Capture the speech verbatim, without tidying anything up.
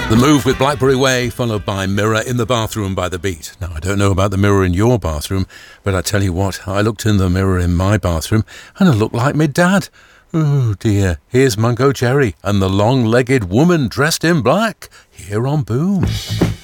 The Move with Blackberry Way, followed by Mirror in the Bathroom by The Beat. Now, I don't know about the mirror in your bathroom, but I tell you what, I looked in the mirror in my bathroom and I looked like me dad. Oh dear, here's Mungo Jerry and the long-legged woman dressed in black, here on Boom.